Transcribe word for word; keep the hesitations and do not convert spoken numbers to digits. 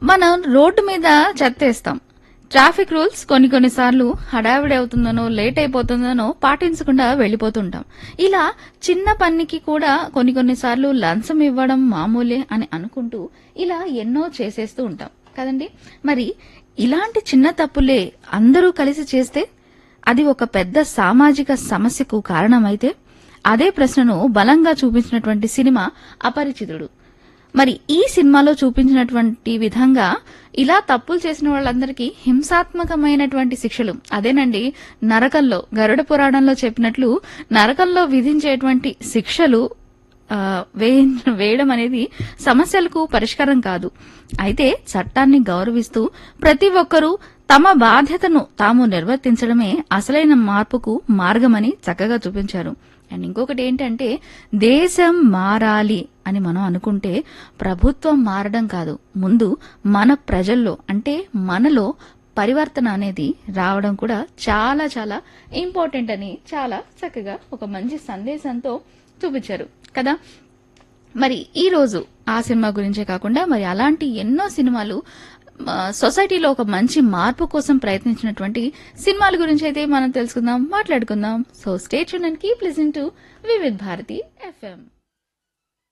మనం రోడ్డు మీద చెత్తేస్తాం. Traffic rules కొన్ని కొన్నిసార్లు హడావిడి అవుతుందనో లేట్ అయిపోతుందనో పాటించకుండా వెళ్లిపోతుంటాం. ఇలా చిన్న పనికి కూడా కొన్ని కొన్నిసార్లు లంచం ఇవ్వడం మామూలే అని అనుకుంటూ ఇలా ఎన్నో చేసేస్తూ ఉంటాం కదండి. మరి ఇలాంటి చిన్న తప్పులే అందరూ కలిసి చేస్తే అది ఒక పెద్ద సామాజిక సమస్యకు కారణమైతే అదే ప్రశ్నను బలంగా చూపించినటువంటి సినిమా అపరిచితుడు. మరి ఈ సినిమాలో చూపించినటువంటి విధంగా ఇలా తప్పులు చేసిన వాళ్ళందరికీ హింసాత్మకమైనటువంటి శిక్షలు, అదేనండి నరకంలో గరుడ పురాణంలో చెప్పినట్లు నరకంలో విధించేటువంటి శిక్షలు వేయడం అనేది సమస్యలకు పరిష్కారం కాదు. అయితే చట్టాన్ని గౌరవిస్తూ ప్రతి ఒక్కరూ తమ బాధ్యతను తాము నిర్వర్తించడమే అసలైన మార్పుకు మార్గమని చక్కగా చూపించారు. అండ్ ఇంకొకటి ఏంటంటే దేశం మారాలి అని మనం అనుకుంటే ప్రభుత్వం మారడం కాదు, ముందు మన ప్రజల్లో అంటే మనలో పరివర్తన అనేది రావడం కూడా చాలా చాలా ఇంపార్టెంట్ అని చాలా చక్కగా ఒక మంచి సందేశంతో చూపించారు కదా. మరి ఈ రోజు ఆ సినిమా గురించే కాకుండా మరి అలాంటి ఎన్నో సినిమాలు సొసైటీలో ఒక మంచి మార్పు కోసం ప్రయత్నించినటువంటి సినిమాల గురించి అయితే మనం తెలుసుకుందాం, మాట్లాడుకుందాం. So stay tune and keep listening to Vividh Bharati FM.